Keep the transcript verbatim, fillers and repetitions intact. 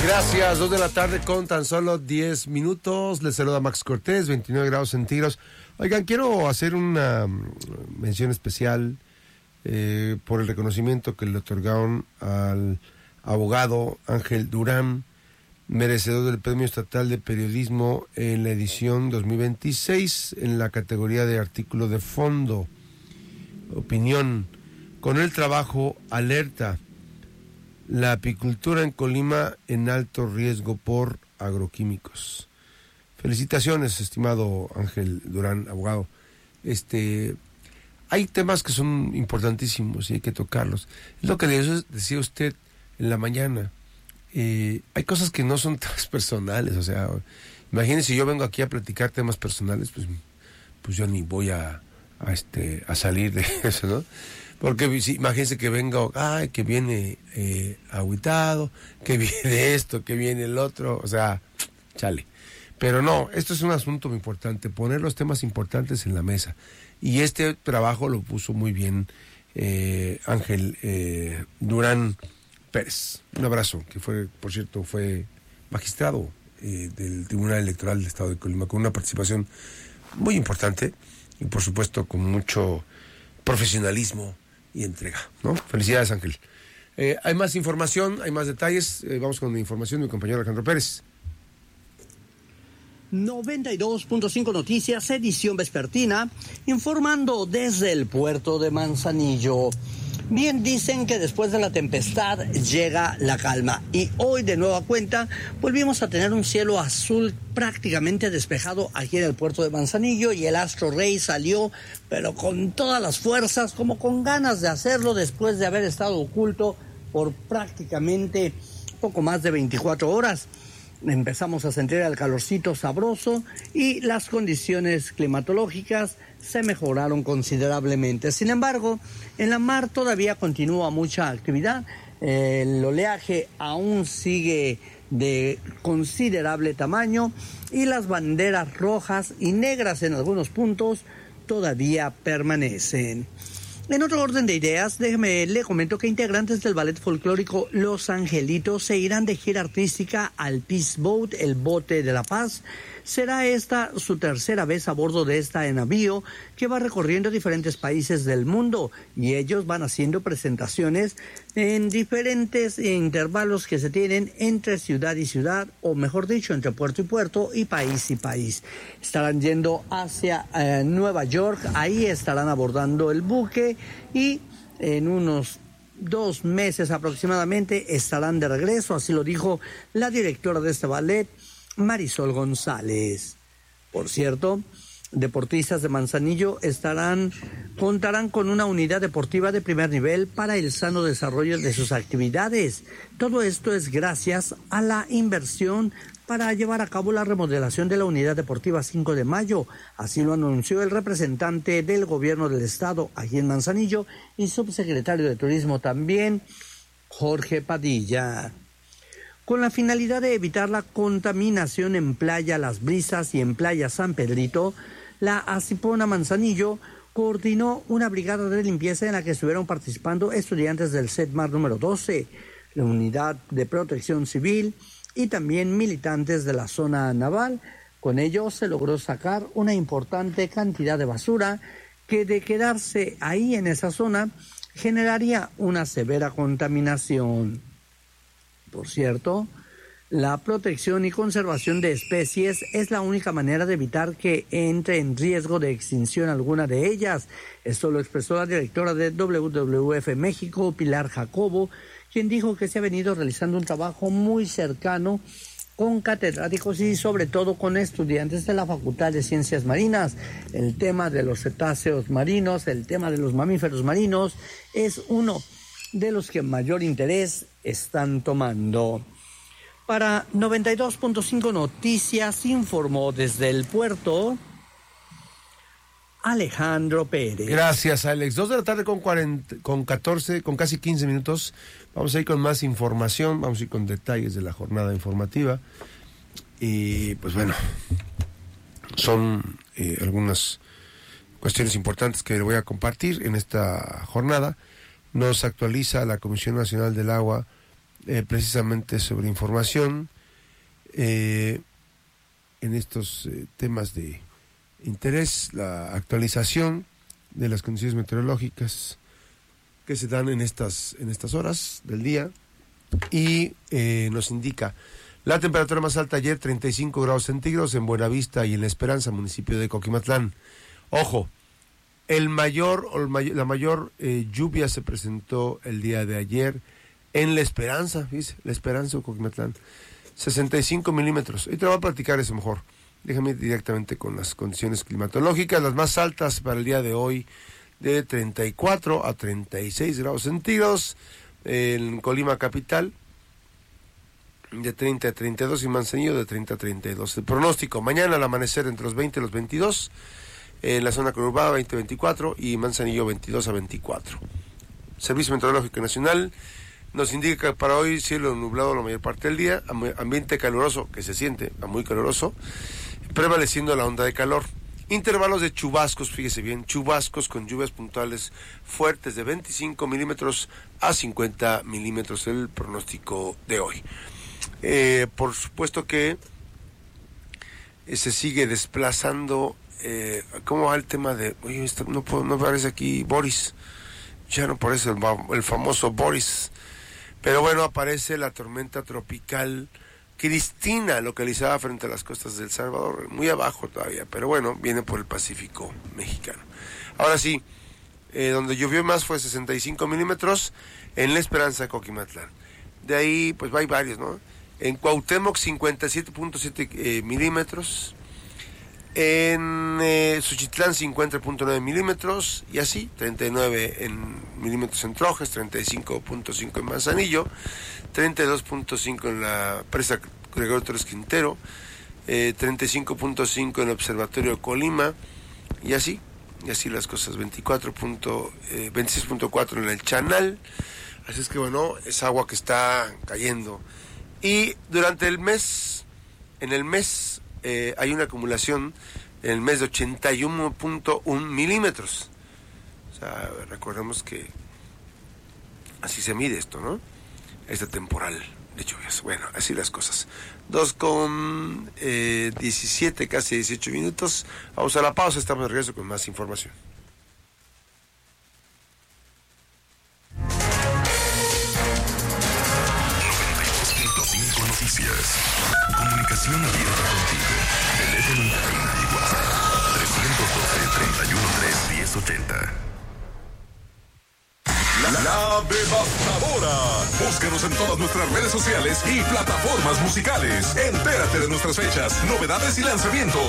Gracias, dos de la tarde con tan solo diez minutos. Les saluda Max Cortés, veintinueve grados centígrados. Oigan, quiero hacer una mención especial eh, por el reconocimiento que le otorgaron al abogado Ángel Durán, merecedor del Premio Estatal de Periodismo en la edición dos mil veintiséis, en la categoría de artículo de fondo, opinión, con el trabajo Alerta: la apicultura en Colima en alto riesgo por agroquímicos. Felicitaciones, estimado Ángel Durán, abogado. Este, hay temas que son importantísimos y hay que tocarlos. Es lo que decía usted en la mañana. Eh, hay cosas que no son temas personales, o sea, imagínense, si yo vengo aquí a platicar temas personales, pues, pues yo ni voy a, a, este, a salir de eso, ¿no? Porque si, imagínense que venga, ay, que viene eh, agüitado, que viene esto, que viene el otro, o sea, chale. Pero no, esto es un asunto muy importante, poner los temas importantes en la mesa. Y este trabajo lo puso muy bien eh, Ángel eh, Durán Pérez. Un abrazo, que fue, por cierto, fue magistrado eh, del Tribunal Electoral del Estado de Colima, con una participación muy importante y, por supuesto, con mucho profesionalismo y entrega, ¿no? Felicidades, Ángel. Eh, hay más información, hay más detalles. Eh, vamos con la información de mi compañero Alejandro Pérez. noventa y dos punto cinco Noticias, edición vespertina, informando desde el puerto de Manzanillo. Bien dicen que después de la tempestad llega la calma, y hoy de nueva cuenta volvimos a tener un cielo azul prácticamente despejado aquí en el puerto de Manzanillo, y el astro rey salió pero con todas las fuerzas, como con ganas de hacerlo después de haber estado oculto por prácticamente poco más de veinticuatro horas. Empezamos a sentir el calorcito sabroso y las condiciones climatológicas se mejoraron considerablemente. Sin embargo, en la mar todavía continúa mucha actividad. El oleaje aún sigue de considerable tamaño y las banderas rojas y negras en algunos puntos todavía permanecen. En otro orden de ideas, déjeme le comento que integrantes del ballet folclórico Los Angelitos se irán de gira artística al Peace Boat, el bote de la paz. Será esta su tercera vez a bordo de este navío que va recorriendo diferentes países del mundo, y ellos van haciendo presentaciones en diferentes intervalos que se tienen entre ciudad y ciudad, o mejor dicho, entre puerto y puerto y país y país. Estarán yendo hacia eh, Nueva York, ahí estarán abordando el buque y en unos dos meses aproximadamente estarán de regreso, así lo dijo la directora de este ballet, Marisol González. Por cierto, deportistas de Manzanillo estarán, contarán con una unidad deportiva de primer nivel para el sano desarrollo de sus actividades. Todo esto es gracias a la inversión para llevar a cabo la remodelación de la unidad deportiva cinco de mayo. Así lo anunció el representante del gobierno del estado aquí en Manzanillo y subsecretario de Turismo también, Jorge Padilla. Con la finalidad de evitar la contaminación en Playa Las Brisas y en Playa San Pedrito, la Acipona Manzanillo coordinó una brigada de limpieza en la que estuvieron participando estudiantes del SETMAR número doce, la Unidad de Protección Civil y también militantes de la zona naval. Con ello se logró sacar una importante cantidad de basura que, de quedarse ahí en esa zona, generaría una severa contaminación. Por cierto, la protección y conservación de especies es la única manera de evitar que entre en riesgo de extinción alguna de ellas. Esto lo expresó la directora de W W F México, Pilar Jacobo, quien dijo que se ha venido realizando un trabajo muy cercano con catedráticos y sobre todo con estudiantes de la Facultad de Ciencias Marinas. El tema de los cetáceos marinos, el tema de los mamíferos marinos es uno de los que mayor interés están tomando. Para noventa y dos punto cinco Noticias informó desde el puerto Alejandro Pérez. Gracias, Alex. Dos de la tarde con cuarenta, con catorce, con casi quince minutos. Vamos a ir con más información, vamos a ir con detalles de la jornada informativa. Y pues bueno, son eh, algunas cuestiones importantes que le voy a compartir en esta jornada. Nos actualiza la Comisión Nacional del Agua eh, precisamente sobre información eh, en estos eh, temas de interés, la actualización de las condiciones meteorológicas que se dan en estas, en estas horas del día, y eh, nos indica la temperatura más alta ayer, treinta y cinco grados centígrados en Buenavista y en La Esperanza, municipio de Coquimatlán. Ojo, el mayor, o el may- la mayor eh, lluvia se presentó el día de ayer en La Esperanza, ¿viste? La Esperanza o Coquimatlán, sesenta y cinco milímetros. Y te voy a platicar eso mejor. Déjame ir directamente con las condiciones climatológicas. Las más altas para el día de hoy, de treinta y cuatro a treinta y seis grados centígrados en Colima capital, de treinta a treinta y dos, y Manzanillo de treinta a treinta y dos. El pronóstico: mañana al amanecer entre los veinte y los veintidós, en la zona conurbada veinte a veinticuatro y Manzanillo veintidós a veinticuatro. Servicio Meteorológico Nacional nos indica que para hoy cielo nublado la mayor parte del día, ambiente caluroso que se siente a muy caluroso, prevaleciendo la onda de calor. Intervalos de chubascos, fíjese bien, chubascos con lluvias puntuales fuertes de veinticinco milímetros a cincuenta milímetros, el pronóstico de hoy. Eh, por supuesto que eh, se sigue desplazando. Eh, ¿Cómo va el tema de...? Oye, no, puedo, no aparece aquí Boris. Ya no aparece el, el famoso Boris. Pero bueno, aparece la tormenta tropical Cristina, localizada frente a las costas de El Salvador, muy abajo todavía, pero bueno, viene por el Pacífico mexicano. Ahora sí, eh, donde llovió más fue sesenta y cinco milímetros en La Esperanza, Coquimatlán. De ahí, pues hay varios, ¿no? En Cuauhtémoc, cincuenta y siete punto siete eh, milímetros. En eh, Suchitlán, cincuenta punto nueve milímetros. Y así, treinta y nueve en milímetros en Trojes, treinta y cinco punto cinco en Manzanillo, treinta y dos punto cinco en la presa Gregorio Torres Quintero, eh, treinta y cinco punto cinco en el Observatorio Colima, y así, y así las cosas, veinticuatro punto, eh, veintiséis punto cuatro en el Chanal. Así es que bueno, es agua que está cayendo. Y durante el mes, en el mes, eh, hay una acumulación en el mes de ochenta y uno punto uno milímetros. O sea, recordemos que así se mide esto, ¿no? Este temporal de lluvias. Bueno, así las cosas. Dos con eh, diecisiete, casi dieciocho minutos. Vamos a la pausa, estamos de regreso con más información. Noticias. Comunicación abierta contigo. Teléfono en cabina y WhatsApp. trescientos doce, treinta y uno, tres, diez ochenta. La, la Devastadora. Búscanos en todas nuestras redes sociales y plataformas musicales. Entérate de nuestras fechas, novedades y lanzamientos.